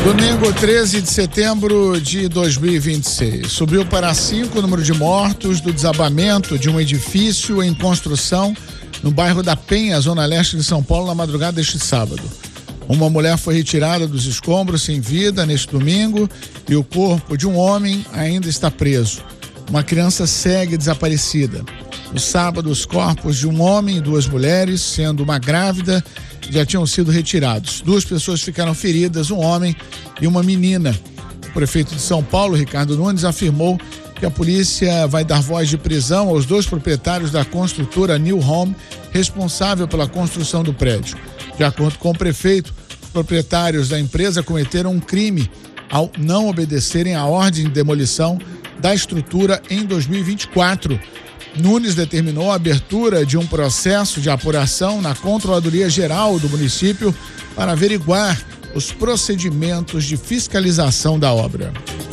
Domingo 13 de setembro de 2026. Subiu para 5 o número de mortos do desabamento de um edifício em construção no bairro da Penha, zona leste de São Paulo, na madrugada deste sábado. Uma mulher foi retirada dos escombros sem vida neste domingo e o corpo de um homem ainda está preso. Uma criança segue desaparecida. No sábado, os corpos de um homem e duas mulheres, sendo uma grávida, já tinham sido retirados. 2 pessoas ficaram feridas, um homem e uma menina. O prefeito de São Paulo, Ricardo Nunes, afirmou que a polícia vai dar voz de prisão aos 2 proprietários da construtora New Home, responsável pela construção do prédio. De acordo com o prefeito, os proprietários da empresa cometeram um crime ao não obedecerem à ordem de demolição da estrutura em 2024. Nunes determinou a abertura de um processo de apuração na Controladoria Geral do município para averiguar os procedimentos de fiscalização da obra.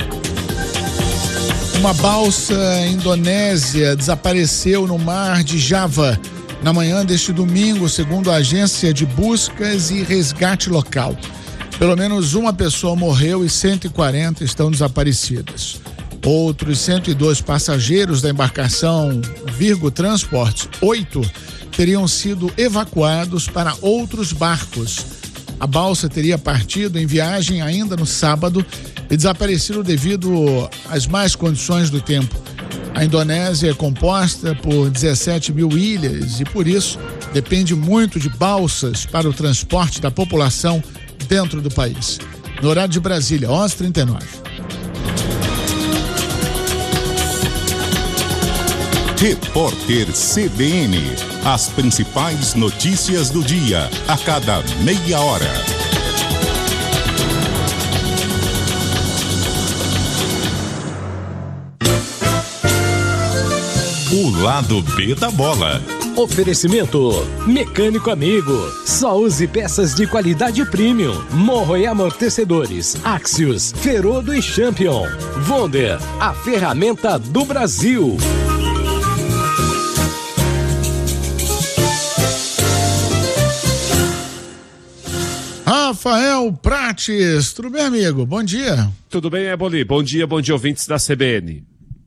Uma balsa indonésia desapareceu no mar de Java na manhã deste domingo, segundo a agência de buscas e resgate local. Pelo menos uma pessoa morreu e 140 estão desaparecidas. Outros 102 passageiros da embarcação Virgo Transport 8 teriam sido evacuados para outros barcos. A balsa teria partido em viagem ainda no sábado e desaparecido devido às más condições do tempo. A Indonésia é composta por 17 mil ilhas e, por isso, depende muito de balsas para o transporte da população dentro do país. No horário de Brasília, 11h39. Repórter CBN. As principais notícias do dia, a cada meia hora. O lado B da bola. Oferecimento Mecânico Amigo. Só use peças de qualidade premium. Morro e amortecedores. Axios, Ferodo e Champion. Wonder, a ferramenta do Brasil. Rafael Prates, tudo bem, amigo? Bom dia. Tudo bem, Eboli? Bom dia, ouvintes da CBN.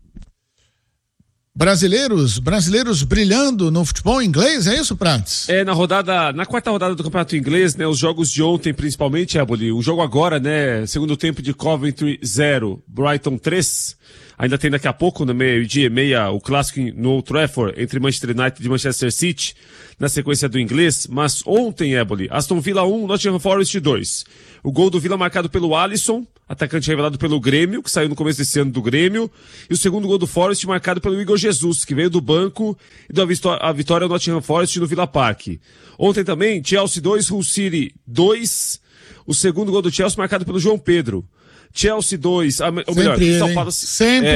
Brasileiros brilhando no futebol inglês, é isso, Prates? Na quarta rodada do Campeonato Inglês, né, os jogos de ontem, principalmente, Eboli, o jogo agora, né, segundo tempo de Coventry 0, Brighton 3, ainda tem daqui a pouco, no meio-dia e meia, o clássico no Old Trafford, entre Manchester United e Manchester City, na sequência do inglês, mas ontem, Eboli, Aston Villa 1, Nottingham Forest 2. O gol do Villa marcado pelo Alisson, atacante revelado pelo Grêmio, que saiu no começo desse ano do Grêmio, e o segundo gol do Forest marcado pelo Igor Jesus, que veio do banco e deu a vitória ao Nottingham Forest no Villa Park. Ontem também, Chelsea 2, Hull City 2, o segundo gol do Chelsea marcado pelo João Pedro. Chelsea 2, ou melhor, Crystal Palace.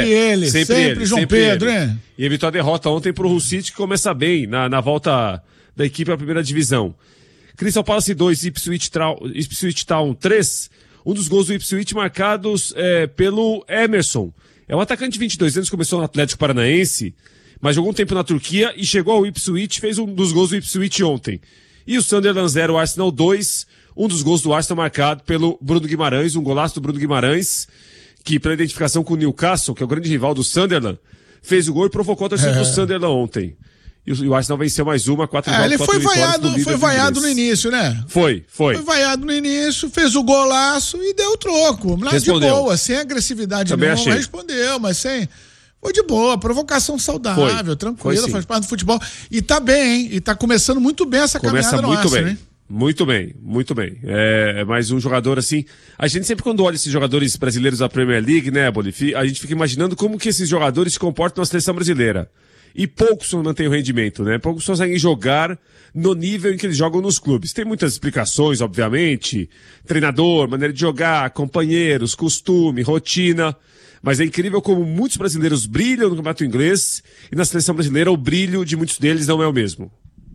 Sempre João Pedro, hein? E evitou a derrota ontem pro Hull City, que começa bem na volta da equipe à primeira divisão. Crystal Palace 2, Ipswich Town 3, um dos gols do Ipswich marcados pelo Emerson. É um atacante de 22 anos, começou no Atlético Paranaense, mas jogou um tempo na Turquia e chegou ao Ipswich, fez um dos gols do Ipswich ontem. E o Sunderland 0, Arsenal 2, um dos gols do Arsenal marcado pelo Bruno Guimarães, um golaço do Bruno Guimarães, que pela identificação com o Newcastle, que é o grande rival do Sunderland, fez o gol e provocou a torcida do Sunderland ontem. E o Arsenal venceu mais uma, 4 jogos, ele 4 vitórias. Foi vaiado no início, né? Foi. Foi vaiado no início, fez o golaço e deu o troco. Lá respondeu. De boa, sem agressividade nenhuma, respondeu, mas sem... Foi de boa, provocação saudável, tranquila, faz parte do futebol. E tá bem, hein? E tá começando muito bem essa caminhada no Arsenal, hein? Muito bem. É mais um jogador assim. A gente sempre, quando olha esses jogadores brasileiros da Premier League, né, Bolif, a gente fica imaginando como que esses jogadores se comportam na seleção brasileira. E poucos mantêm o rendimento, né? Poucos conseguem jogar no nível em que eles jogam nos clubes. Tem muitas explicações, obviamente. Treinador, maneira de jogar, companheiros, costume, rotina. Mas é incrível como muitos brasileiros brilham no campeonato inglês e na seleção brasileira o brilho de muitos deles não é o mesmo.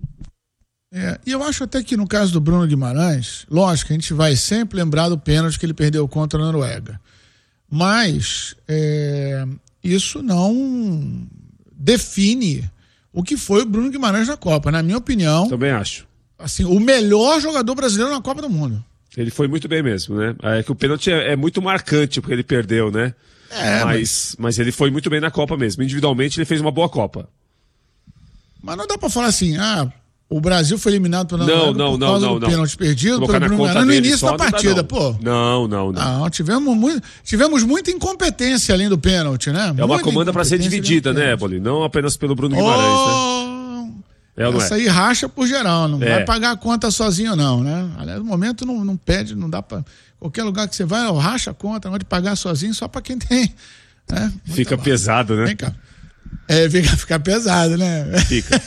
E eu acho até que no caso do Bruno Guimarães, lógico, a gente vai sempre lembrar do pênalti que ele perdeu contra a Noruega. Mas isso não define o que foi o Bruno Guimarães na Copa. Na minha opinião... Também acho. Assim, o melhor jogador brasileiro na Copa do Mundo. Ele foi muito bem mesmo, né? É que o pênalti é muito marcante porque ele perdeu, né? Mas ele foi muito bem na Copa mesmo. Individualmente ele fez uma boa Copa. Mas não dá pra falar assim, o Brasil foi eliminado pela Holanda por causa do pênalti perdido pelo Bruno Guimarães no início da partida, pô. Não. Tivemos muita incompetência além do pênalti, né? É uma comanda pra ser dividida, né, Éboli? Não apenas pelo Bruno Guimarães, né? Essa aí racha por geral, não vai pagar a conta sozinho não, né? Aliás, no momento não pede, não dá pra... Qualquer lugar que você vai, racha a conta, não pode pagar sozinho só pra quem tem, né? Fica pesado, né? Vem cá. Fica pesado, né? Fica.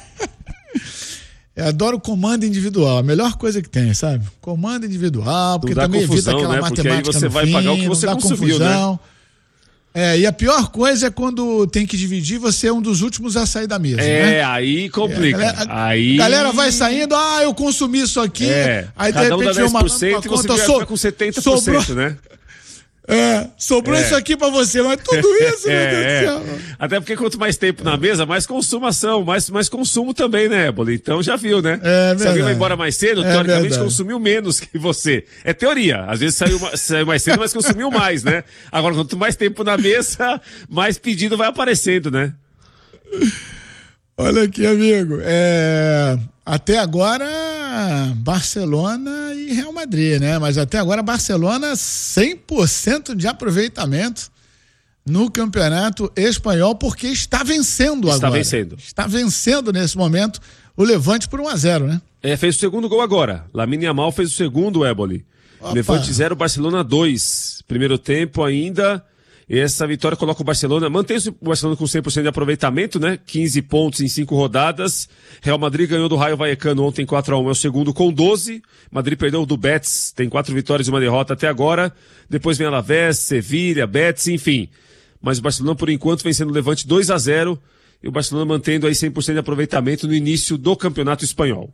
Eu adoro comando individual, a melhor coisa que tem, sabe? Comando individual, porque também confusão, evita aquela né? matemática porque aí você no vai fim, pagar o que você consumiu, né? E a pior coisa é quando tem que dividir, você é um dos últimos a sair da mesa, né? Aí complica. A galera vai saindo, eu consumi isso aqui, aí de repente dá 10% uma e você fica com 70%, né? Sobrou isso aqui pra você, mas tudo isso, meu Deus do céu. Até porque quanto mais tempo na mesa, mais consumação, mais consumo também, né, Éboli? Então já viu, né? Se alguém vai embora mais cedo, teoricamente consumiu menos que você. É teoria. Às vezes saiu mais cedo, mas consumiu mais, né? Agora, quanto mais tempo na mesa, mais pedido vai aparecendo, né? Olha aqui, amigo. Até agora, Barcelona e Real Madrid, né? Mas até agora, Barcelona 100% de aproveitamento no Campeonato Espanhol, porque está vencendo agora. Está vencendo nesse momento o Levante por 1-0, né? Fez o segundo gol agora. Lamine Yamal fez o segundo, Éboli. Levante 0, Barcelona 2. Primeiro tempo ainda... Essa vitória coloca o Barcelona, mantém o Barcelona com 100% de aproveitamento, né? 15 pontos em 5 rodadas. Real Madrid ganhou do Rayo Vallecano ontem 4-1, é o segundo com 12. Madrid perdeu do Betis, tem 4 vitórias e 1 derrota até agora. Depois vem Alavés, Sevilha, Betis, enfim. Mas o Barcelona, por enquanto, vencendo o Levante 2-0. E o Barcelona mantendo aí 100% de aproveitamento no início do Campeonato Espanhol.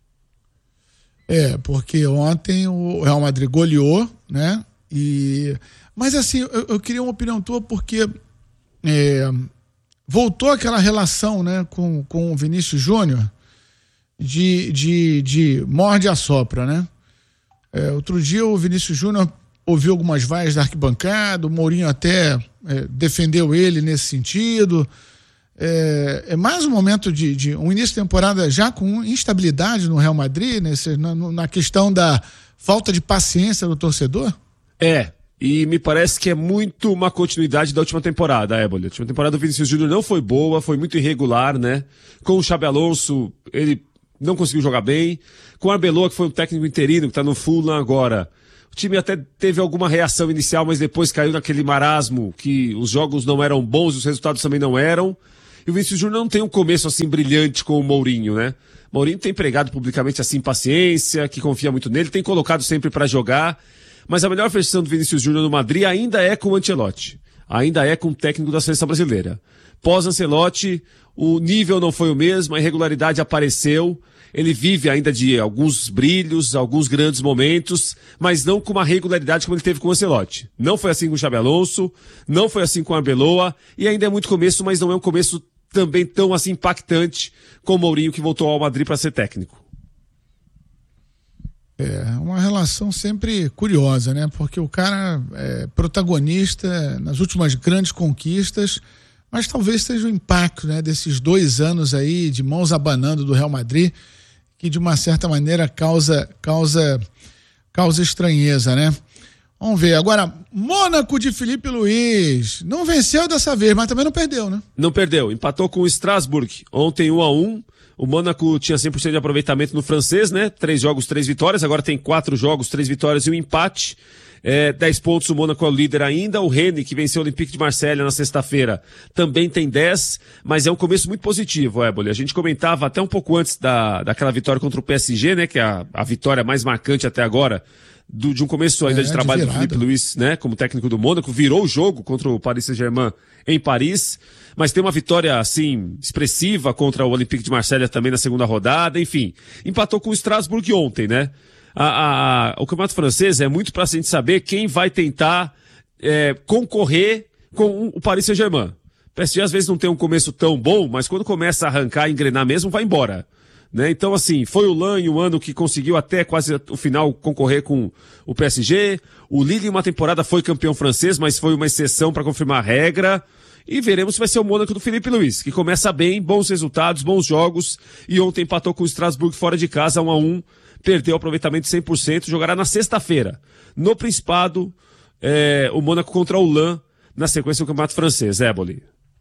Porque ontem o Real Madrid goleou, né? Mas assim, eu queria uma opinião tua porque voltou aquela relação, né, com o Vinícius Júnior de morde a sopra, né? Outro dia o Vinícius Júnior ouviu algumas vaias da arquibancada, o Mourinho até defendeu ele nesse sentido. É mais um momento de um início de temporada já com instabilidade no Real Madrid, na questão da falta de paciência do torcedor? E me parece que é muito uma continuidade da última temporada, Éboli. A última temporada do Vinícius Júnior não foi boa, foi muito irregular, né? Com o Xabi Alonso, ele não conseguiu jogar bem. Com o Arbeloa, que foi um técnico interino, que tá no Fulham agora. O time até teve alguma reação inicial, mas depois caiu naquele marasmo que os jogos não eram bons e os resultados também não eram. E o Vinícius Júnior não tem um começo assim brilhante com o Mourinho, né? O Mourinho tem pregado publicamente assim paciência, que confia muito nele, tem colocado sempre para jogar. Mas a melhor versão do Vinícius Júnior no Madrid ainda é com o Ancelotti. Ainda é com o técnico da seleção brasileira. Pós-Ancelotti, o nível não foi o mesmo, a irregularidade apareceu. Ele vive ainda de alguns brilhos, alguns grandes momentos, mas não com uma regularidade como ele teve com o Ancelotti. Não foi assim com o Xabi Alonso, não foi assim com o Arbeloa, e ainda é muito começo, mas não é um começo também tão assim impactante como o Mourinho, que voltou ao Madrid para ser técnico. Uma relação sempre curiosa, né? Porque o cara é protagonista nas últimas grandes conquistas, mas talvez seja o impacto, né, desses 2 anos aí de mãos abanando do Real Madrid, que de uma certa maneira causa estranheza, né? Vamos ver. Agora, Mônaco de Felipe Luiz não venceu dessa vez, mas também não perdeu, né? Não perdeu, empatou com o Strasbourg ontem 1-1. O Mônaco tinha 100% de aproveitamento no francês, né? 3 jogos, 3 vitórias. Agora tem 4 jogos, 3 vitórias e um empate. 10 pontos, o Mônaco é o líder ainda. O Rennes, que venceu o Olympique de Marselha na sexta-feira, também tem 10. Mas é um começo muito positivo, Éboli. A gente comentava até um pouco antes daquela vitória contra o PSG, né? Que é a vitória mais marcante até agora. De um começo ainda de trabalho do Felipe Luiz, né? Como técnico do Mônaco. Virou o jogo contra o Paris Saint-Germain em Paris. Mas tem uma vitória, assim, expressiva contra o Olympique de Marselha também na segunda rodada, enfim. Empatou com o Strasbourg ontem, né? O campeonato francês é muito pra gente saber quem vai tentar concorrer com o Paris Saint-Germain. O PSG às vezes não tem um começo tão bom, mas quando começa a arrancar, engrenar mesmo, vai embora. né? Então, assim, foi o Lan o ano que conseguiu até quase o final concorrer com o PSG. O Lille em uma temporada foi campeão francês, mas foi uma exceção para confirmar a regra. E veremos se vai ser o Mônaco do Felipe Luiz, que começa bem, bons resultados, bons jogos. E ontem empatou com o Strasbourg fora de casa, 1-1. Perdeu o aproveitamento de 100%. Jogará na sexta-feira, no Principado, o Mônaco contra o Lan, na sequência do Campeonato Francês. Éboli.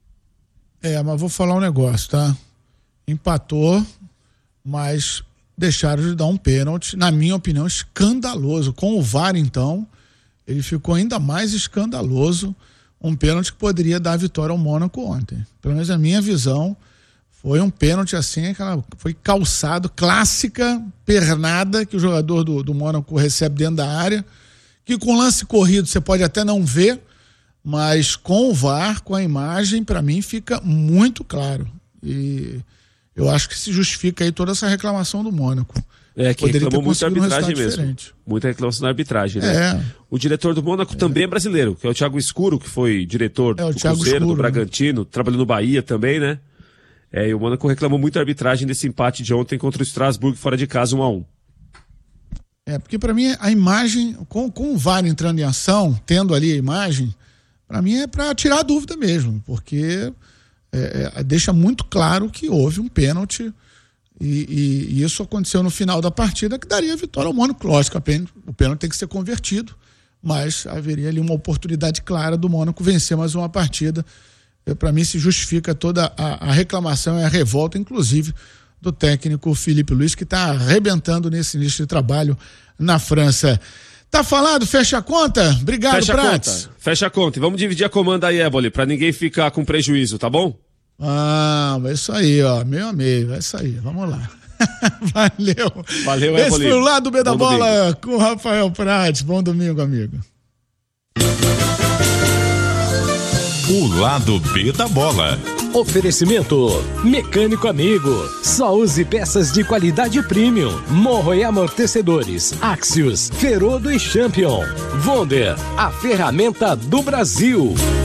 Mas vou falar um negócio, tá? Empatou, mas deixaram de dar um pênalti, na minha opinião, escandaloso. Com o VAR, então, ele ficou ainda mais escandaloso. Um pênalti que poderia dar a vitória ao Mônaco ontem. Pelo menos a minha visão, foi um pênalti assim, foi calçado, clássica pernada que o jogador do Mônaco recebe dentro da área, que com lance corrido você pode até não ver, mas com o VAR, com a imagem, para mim fica muito claro. E eu acho que se justifica aí toda essa reclamação do Mônaco. Que reclamou muito da arbitragem mesmo. Diferente. Muita reclamação da arbitragem, né? O diretor do Mônaco também é brasileiro, que é o Thiago Escuro, que foi diretor do Cruzeiro, do Bragantino, trabalhou no Bahia também, né? E o Mônaco reclamou muito da arbitragem desse empate de ontem contra o Strasbourg fora de casa, 1-1. Porque para mim a imagem, com o VAR entrando em ação, tendo ali a imagem, para mim é para tirar a dúvida mesmo, porque deixa muito claro que houve um pênalti e isso aconteceu no final da partida, que daria a vitória ao Mônaco. Lógico, o pênalti tem que ser convertido, mas haveria ali uma oportunidade clara do Mônaco vencer mais uma partida. Para mim se justifica toda a reclamação e a revolta, inclusive do técnico Felipe Luiz, que está arrebentando nesse início de trabalho na França. Tá falado? Fecha a conta? Obrigado, Prats. Fecha a conta. E vamos dividir a comanda aí, Éboli, para ninguém ficar com prejuízo, tá bom? É isso aí, ó. Meio a meio. É isso aí. Vamos lá. Valeu. Valeu, Esse Éboli. foi o Lado B da Bom Bola domingo. com o Rafael Prats. Bom domingo, amigo. O Lado B da Bola. Oferecimento Mecânico Amigo. Só use peças de qualidade premium. Morro e amortecedores. Axios, Ferodo e Champion. Wonder, a ferramenta do Brasil.